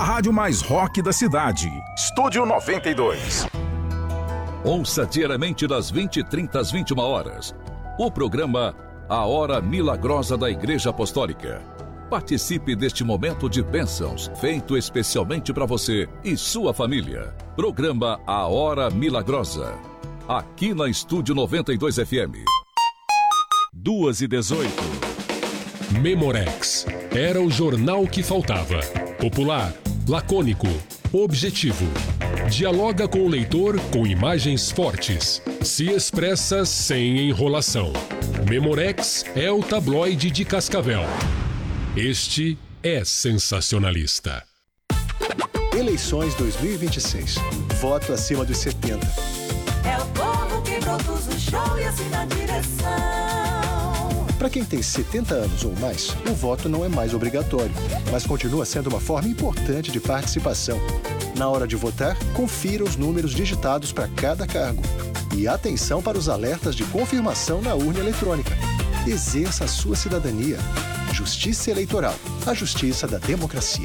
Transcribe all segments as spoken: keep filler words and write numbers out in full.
A rádio mais rock da cidade. Estúdio noventa e dois. Ouça diariamente das vinte e trinta às vinte e uma horas. O programa A Hora Milagrosa da Igreja Apostólica. Participe deste momento de bênçãos, feito especialmente para você e sua família. Programa A Hora Milagrosa. Aqui na Estúdio noventa e dois F M. duas e dezoito. Memorex. Era o jornal que faltava. Popular, lacônico, objetivo. Dialoga com o leitor com imagens fortes. Se expressa sem enrolação. Memorex é o tabloide de Cascavel. Este é sensacionalista. Eleições dois mil e vinte e seis. Voto acima dos setenta. É o povo que produz o show e assina a direção. Para quem tem setenta anos ou mais, o voto não é mais obrigatório, mas continua sendo uma forma importante de participação. Na hora de votar, confira os números digitados para cada cargo. E atenção para os alertas de confirmação na urna eletrônica. Exerça a sua cidadania. Justiça Eleitoral. A justiça da democracia.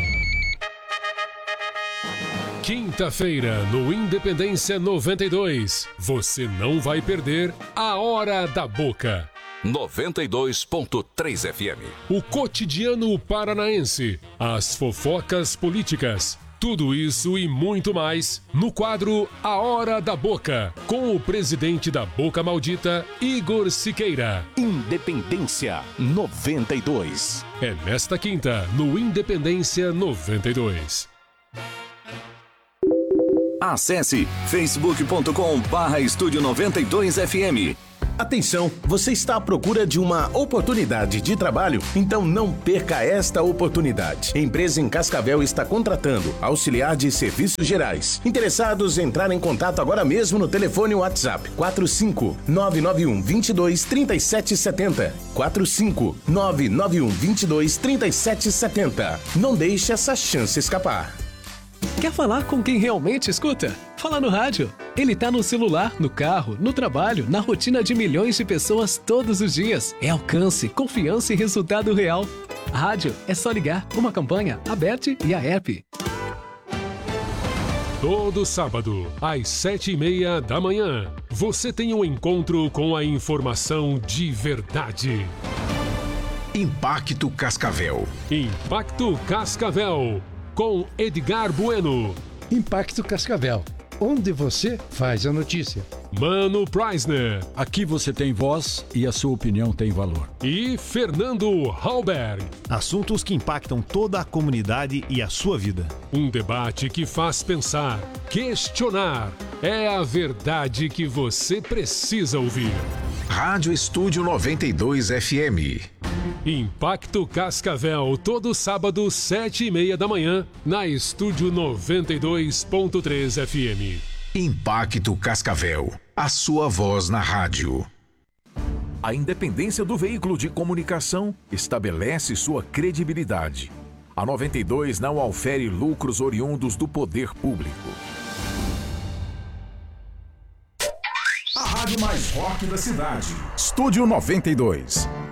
Quinta-feira, no Independência noventa e dois. Você não vai perder a Hora da Boca. noventa e dois ponto três F M. O cotidiano paranaense. As fofocas políticas. Tudo isso e muito mais no quadro A Hora da Boca, com o presidente da Boca Maldita, Igor Siqueira. Independência noventa e dois. É nesta quinta, no Independência noventa e dois. Acesse facebook ponto com barra estúdio noventa e dois F M. Atenção, você está à procura de uma oportunidade de trabalho? Então não perca esta oportunidade. A empresa em Cascavel está contratando auxiliar de serviços gerais. Interessados, entrar em contato agora mesmo no telefone WhatsApp quatro cinco nove nove um dois dois três sete sete zero. quatro cinco nove nove um dois dois três sete sete zero. Não deixe essa chance escapar. Quer falar com quem realmente escuta? Fala no rádio. Ele tá no celular, no carro, no trabalho, na rotina de milhões de pessoas todos os dias. É alcance, confiança e resultado real. Rádio é só ligar. Uma campanha, a B E T e a E P. Todo sábado, às sete e meia da manhã, você tem um encontro com a informação de verdade. Impacto Cascavel. Impacto Cascavel. Com Edgar Bueno. Impacto Cascavel, onde você faz a notícia. Mano Preisner. Aqui você tem voz e a sua opinião tem valor. E Fernando Halberg. Assuntos que impactam toda a comunidade e a sua vida. Um debate que faz pensar, questionar. É a verdade que você precisa ouvir. Rádio Estúdio noventa e dois F M. Impacto Cascavel, todo sábado, sete e meia da manhã, na Estúdio noventa e dois ponto três F M. Impacto Cascavel, a sua voz na rádio. A independência do veículo de comunicação estabelece sua credibilidade. A noventa e dois não aufere lucros oriundos do poder público. A rádio mais rock da cidade. Estúdio noventa e dois.